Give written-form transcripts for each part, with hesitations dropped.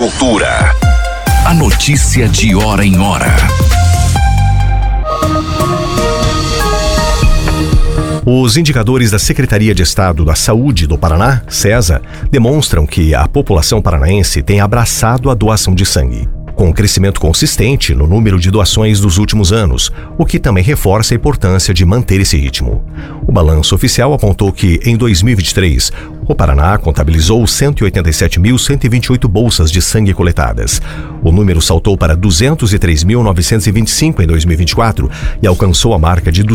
Cultura. A notícia de hora em hora. Os indicadores da Secretaria de Estado da Saúde do Paraná, SESA, demonstram que a população paranaense tem abraçado a doação de sangue, com um crescimento consistente no número de doações dos últimos anos, o que também reforça a importância de manter esse ritmo. O balanço oficial apontou que, em 2023, o Paraná contabilizou 187.128 bolsas de sangue coletadas. O número saltou para 203.925 em 2024 e alcançou a marca de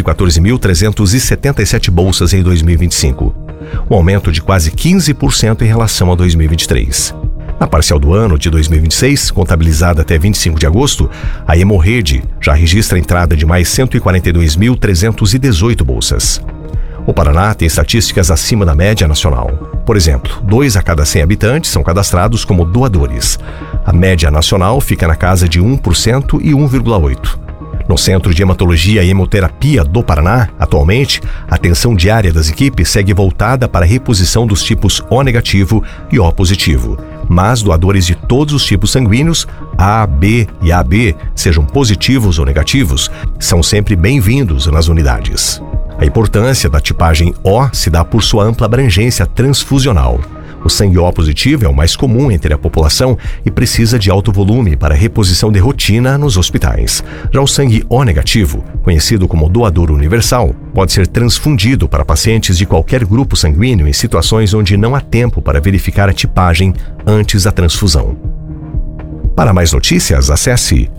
214.377 bolsas em 2025, um aumento de quase 15% em relação a 2023. Na parcial do ano de 2026, contabilizada até 25 de agosto, a Hemorrede já registra a entrada de mais 142.318 bolsas. O Paraná tem estatísticas acima da média nacional. Por exemplo, 2 a cada 100 habitantes são cadastrados como doadores. A média nacional fica na casa de 1% e 1,8%. No Centro de Hematologia e Hemoterapia do Paraná, atualmente, a atenção diária das equipes segue voltada para a reposição dos tipos O negativo e O positivo. Mas doadores de todos os tipos sanguíneos, A, B e AB, sejam positivos ou negativos, são sempre bem-vindos nas unidades. A importância da tipagem O se dá por sua ampla abrangência transfusional. O sangue O positivo é o mais comum entre a população e precisa de alto volume para reposição de rotina nos hospitais. Já o sangue O negativo, conhecido como doador universal, pode ser transfundido para pacientes de qualquer grupo sanguíneo em situações onde não há tempo para verificar a tipagem antes da transfusão. Para mais notícias, acesse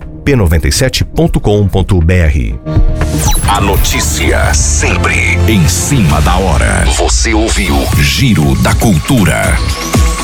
p97.com.br. A notícia sempre em cima da hora. Você ouviu Giro da Cultura.